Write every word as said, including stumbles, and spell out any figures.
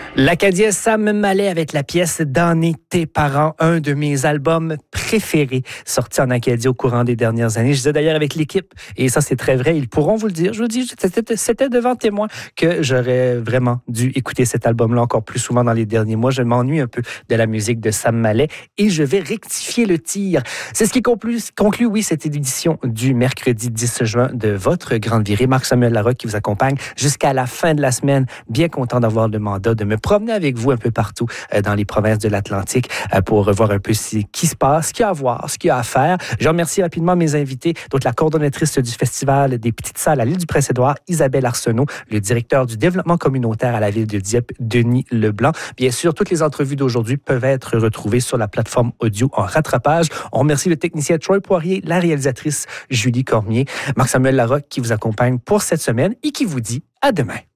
L'Acadien Sam Mallet avec la pièce « Dans tes parents », un de mes albums préférés sortis en Acadie au courant des dernières années. Je disais d'ailleurs avec l'équipe, et ça c'est très vrai, ils pourront vous le dire, je vous le dis, c'était, c'était devant témoin que j'aurais vraiment dû écouter cet album-là encore plus souvent dans les derniers mois. Je m'ennuie un peu de la musique de Sam Mallet et je vais rectifier le tir. C'est ce qui conclut, conclut oui, cette édition du mercredi dix juin de votre Grande Virée. Marc-Samuel Larocque qui vous accompagne jusqu'à la fin de la semaine. Bien content d'avoir le mandat de me promener avec vous un peu partout euh, dans les provinces de l'Atlantique euh, pour revoir un peu ce qui se passe, ce qu'il y a à voir, ce qu'il y a à faire. Je remercie rapidement mes invités, donc la coordonnatrice du Festival des Petites Salles à l'île du Prince-Édouard, Isabelle Arsenault, le directeur du développement communautaire à la ville de Dieppe, Denis Leblanc. Bien sûr, toutes les entrevues d'aujourd'hui peuvent être retrouvées sur la plateforme audio en rattrapage. On remercie le technicien Troy Poirier, la réalisatrice Julie Cormier, Marc-Samuel Larocque qui vous accompagne pour cette semaine et qui vous dit à demain.